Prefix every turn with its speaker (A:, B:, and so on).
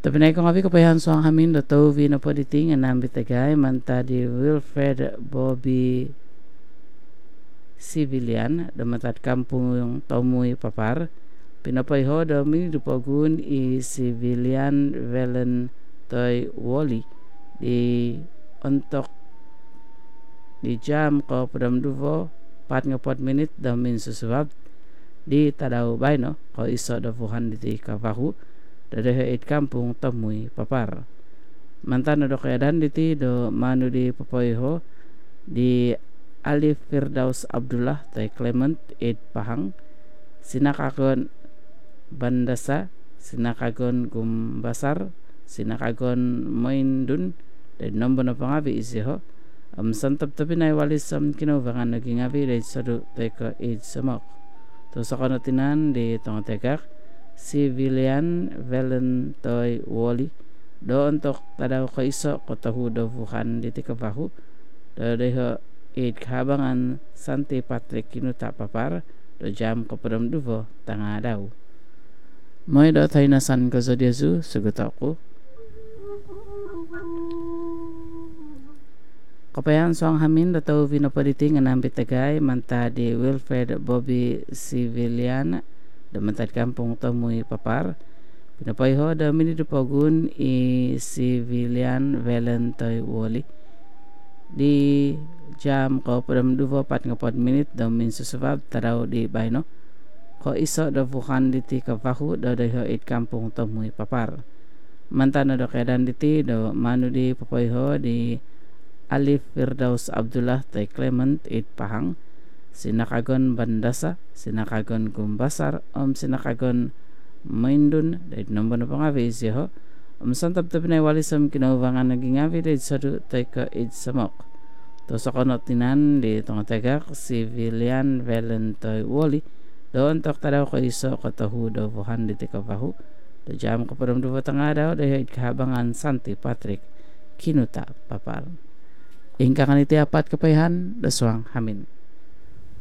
A: Tapi naik kong api kapayahan soang hamin do tau vi na poditing anambit tagay manta di Wilfred Bobby Civilian do matat kampung yung tomui papar pinapayho do mini dupagun i Civilian Velen toy Wally di untuk di jam ko padam duvo 4 minit do min susubab di tadaw bay no ko iso do fuhan di kapahu dari it kampung tomui papar mantan do keadaan diti do manu di papoyho di Alif Firdaus Abdullah tay Clement Ed Pahang sinakagon Bandasa sinakagon Gumbasar sinakagon Moindun dan nomor na pangabi isiho santap tapi na walis kinawangan naging abi day sadu tay ka Ed Samok to sa kanatinan di tongategak Civilian Valentoy Wally do untuk tadaw ko iso ko tahu do bukan di tikabahu do deho it kabangan Santi Patrick kinuta papar do jam ko padam duvo tanga daw moy do tay nasan ko zodiazu sugutaku kapayan soang hamin do tau vinapaditing anambit tagay manta di Wilfred Bobby Civilian do mantat kampung tomui papar pinapayho da mini dupagun i Civilian Valentoy Wally di jam ko padam duvo 4 minit do min susubab taraw di bayno ko iso do bukan diti kapahu do deho it kampung tomui papar mantana do keadaan diti do manu di papayho di Alif Firdaus Abdullah tay Clement Ed Pahang sinakagon Bandasa sinakagon Gumbasar sinakagon Moindun day nomor na pangabi isiho santap tapi na walisam kinaubangan naging avi day sadu tay ka Ed Samok to sa konotinan di tongategak Civilian Valentoy Wally doon tok tadaw ko iso katahu do buhan di tikabahu do jam ko padam duvo tanga daw day kahabangan Santi Patrick kinuta papal ingka kaniti apat kapayahan daswang hamin